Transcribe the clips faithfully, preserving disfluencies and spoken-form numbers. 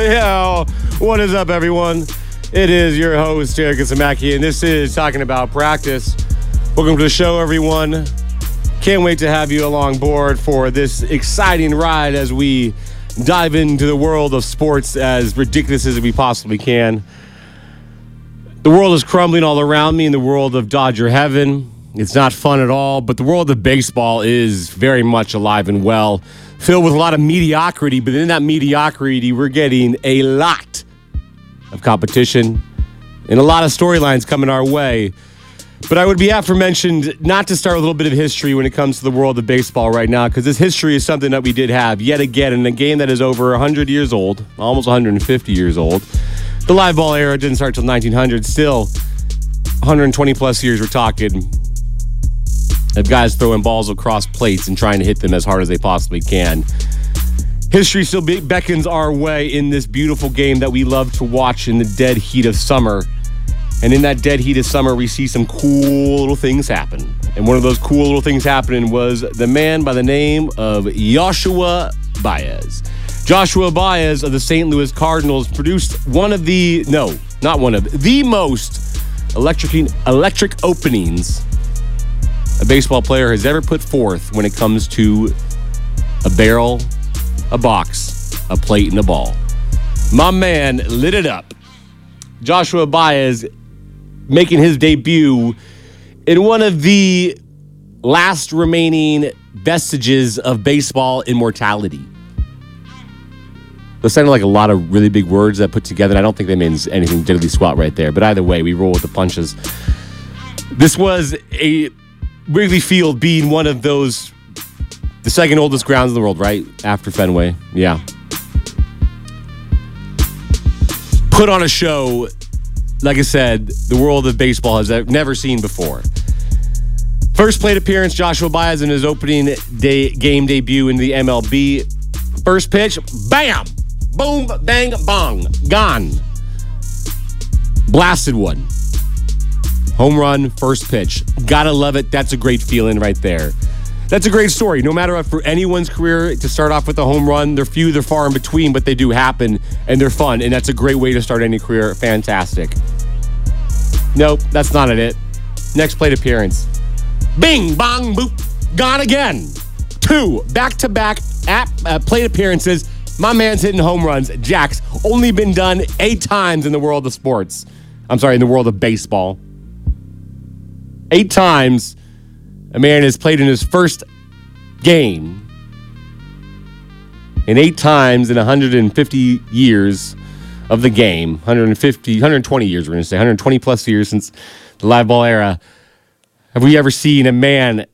yeah. What is up, everyone? It is your host, Eric Samaki, and this is Talking About Practice. Welcome to the show, everyone. Can't wait to have you along board for this exciting ride as we dive into the world of sports as ridiculous as we possibly can. The world is crumbling all around me in the world of Dodger heaven. It's not fun at all, but the world of baseball is very much alive and well, filled with a lot of mediocrity, but in that mediocrity, we're getting a lot of competition and a lot of storylines coming our way. But I would be aforementioned not to start a little bit of history when it comes to the world of baseball right now, because this history is something that we did have yet again in a game that is over one hundred years old, almost one hundred fifty years old. The live ball era didn't start till nineteen hundred. Still, one hundred twenty plus years we're talking of guys throwing balls across plates and trying to hit them as hard as they possibly can. History still be- beckons our way in this beautiful game that we love to watch in the dead heat of summer. And in that dead heat of summer, we see some cool little things happen. And one of those cool little things happening was the man by the name of Joshua Baez. Joshua Baez of the Saint Louis Cardinals produced one of the, no, not one of, the most electric, electric openings a baseball player has ever put forth when it comes to a barrel, a box, a plate, and a ball. My man lit it up. Joshua Baez making his debut in one of the last remaining vestiges of baseball immortality. Those sounded like a lot of really big words that put together, and I don't think they mean anything diddly squat right there. But either way, we roll with the punches. This was a Wrigley Field being one of those, the second oldest grounds in the world, right? After Fenway. Yeah. Put on a show, like I said, the world of baseball has never seen before. First plate appearance, Joshua Baez in his opening day game debut in the M L B. First pitch, bam! Boom, bang, bong. Gone. Blasted one. Home run, first pitch. Gotta love it. That's a great feeling right there. That's a great story. No matter what, for anyone's career to start off with a home run, they're few, they're far in between, but they do happen, and they're fun, and that's a great way to start any career. Fantastic. Nope, that's not it. Next plate appearance. Bing, bong, boop. Gone again. Two back-to-back at, uh, plate appearances. My man's hitting home runs. Jack's only been done eight times in the world of sports. I'm sorry, in the world of baseball. Eight times a man has played in his first game. And eight times in one hundred fifty years of the game. one hundred fifty, one hundred twenty years, we're going to say. one hundred twenty plus years since the live ball era. Have we ever seen a man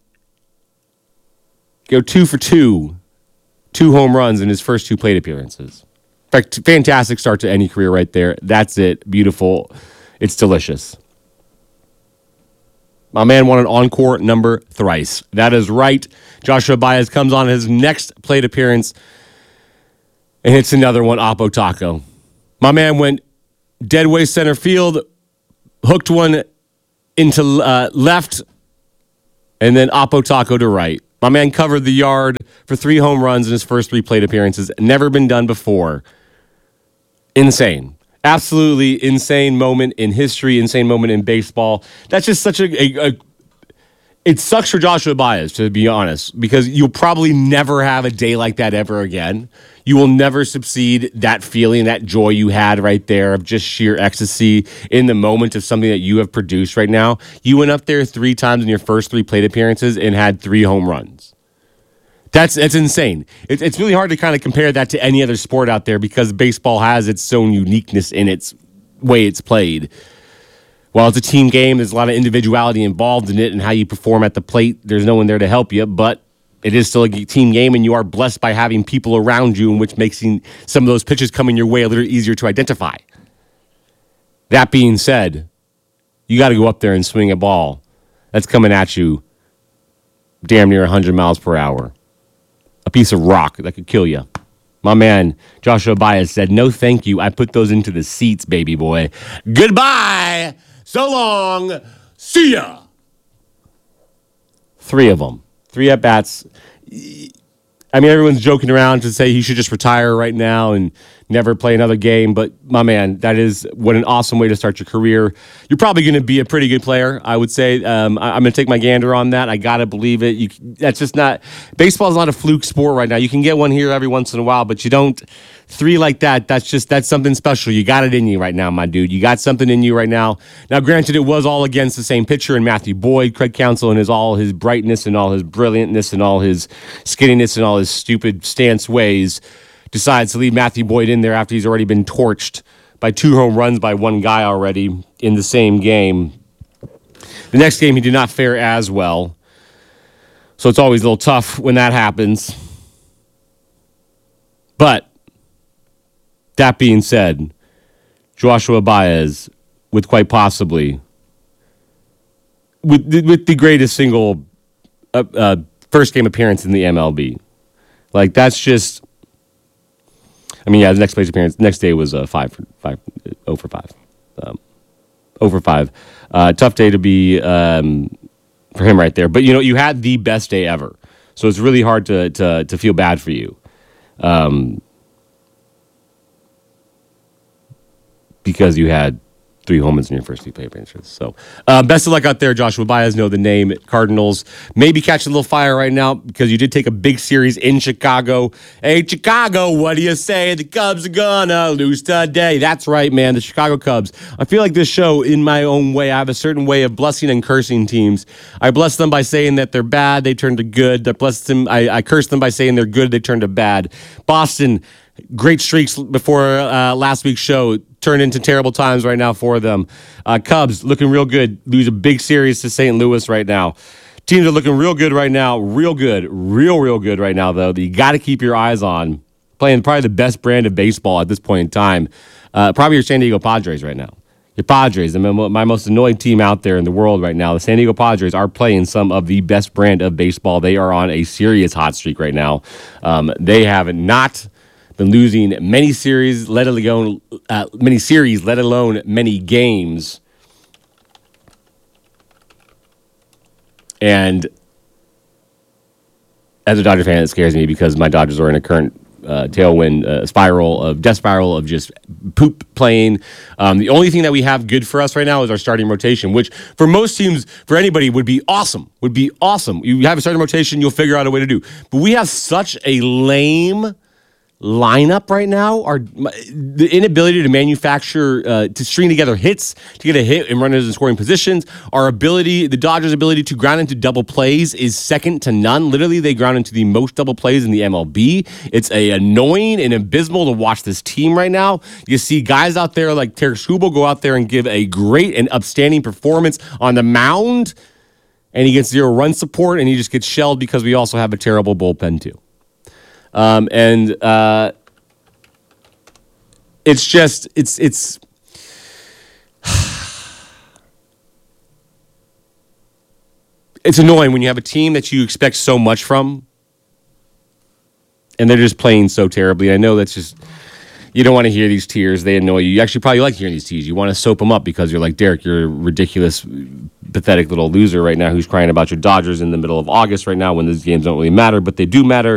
go two for two, two home runs in his first two plate appearances? In fact, fantastic start to any career right there. That's it. Beautiful. It's delicious. My man won an encore number thrice. That is right. Joshua Baez comes on his next plate appearance and hits another one, Oppo Taco. My man went deadway center field, hooked one into uh, left, and then Oppo Taco to right. My man covered the yard for three home runs in his first three plate appearances. Never been done before. Insane. Absolutely insane moment in history, insane moment in baseball. That's just such a, a, a... It sucks for Joshua Baez, to be honest, because you'll probably never have a day like that ever again. You will never succeed that feeling, that joy you had right there of just sheer ecstasy in the moment of something that you have produced right now. You went up there three times in your first three plate appearances and had three home runs. That's that's insane. It, it's really hard to kind of compare that to any other sport out there because baseball has its own uniqueness in its way it's played. While it's a team game, there's a lot of individuality involved in it and how you perform at the plate. There's no one there to help you, but it is still a team game, and you are blessed by having people around you, in which makes some of those pitches coming your way a little easier to identify. That being said, you got to go up there and swing a ball that's coming at you damn near one hundred miles per hour. A piece of rock that could kill you. My man, Joshua Baez, said, no thank you. I put those into the seats, baby boy. Goodbye. So long. See ya. Three of them. Three at-bats. I mean, everyone's joking around to say he should just retire right now and never play another game. But my man, that is what an awesome way to start your career. You're probably going to be a pretty good player, I would say. Um, I, I'm going to take my gander on that. I got to believe it. You, that's just not, baseball is not a fluke sport right now. You can get one here every once in a while, but you don't, three like that, that's just, that's something special. You got it in you right now, my dude. You got something in you right now. Now, granted, it was all against the same pitcher in Matthew Boyd. Craig Counsell and his all his brightness and all his brilliantness and all his skinniness and all his stupid stance ways decides to leave Matthew Boyd in there after he's already been torched by two home runs by one guy already in the same game. The next game, he did not fare as well. So it's always a little tough when that happens. But that being said, Joshua Baez, with quite possibly, with, with the greatest single uh, uh, first game appearance in the M L B. Like, that's just, I mean, yeah, the next place appearance, next day was uh, five for five, oh for five. Um, oh for five. Uh, tough day to be um, for him right there. But, you know, you had the best day ever. So it's really hard to to, to feel bad for you. Um, because you had three home runs in your first few play appearances. So, uh, best of luck out there, Joshua Baez. Know the name. Cardinals maybe catch a little fire right now because you did take a big series in Chicago. Hey, Chicago, what do you say? The Cubs are gonna lose today. That's right, man. The Chicago Cubs. I feel like this show, in my own way, I have a certain way of blessing and cursing teams. I bless them by saying that they're bad. They turn to good. I bless them. I, I curse them by saying they're good. They turn to bad. Boston. Great streaks before uh, last week's show turned into terrible times right now for them. Uh, Cubs looking real good. Lose a big series to Saint Louis right now. Teams are looking real good right now. Real good. Real, real good right now, though, that you got to keep your eyes on. Playing probably the best brand of baseball at this point in time. Uh, probably your San Diego Padres right now. Your Padres, I mean, my most annoying team out there in the world right now. The San Diego Padres are playing some of the best brand of baseball. They are on a serious hot streak right now. Um, they have not been losing many series, let alone uh, many series, let alone many games. And as a Dodger fan, it scares me because my Dodgers are in a current uh, tailwind uh, spiral of death spiral of just poop playing. Um, the only thing that we have good for us right now is our starting rotation, which for most teams, for anybody, would be awesome. Would be awesome. You have a starting rotation, you'll figure out a way to do. But we have such a lame lineup right now. Our the inability to manufacture uh, to string together hits, to get a hit and runners in scoring positions. Our ability, the Dodgers' ability to ground into double plays is second to none. Literally, they ground into the most double plays in the M L B. It's a annoying and abysmal to watch this team right now. You see guys out there like Tarik Skubal go out there and give a great and upstanding performance on the mound, and he gets zero run support, and he just gets shelled because we also have a terrible bullpen too. Um, and uh, it's just, it's, it's, it's annoying when you have a team that you expect so much from, and they're just playing so terribly. I know that's just, you don't want to hear these tears. They annoy you. You actually probably like hearing these tears. You want to soap them up because you're like, Derek, you're a ridiculous, pathetic little loser right now who's crying about your Dodgers in the middle of August right now when these games don't really matter, but they do matter.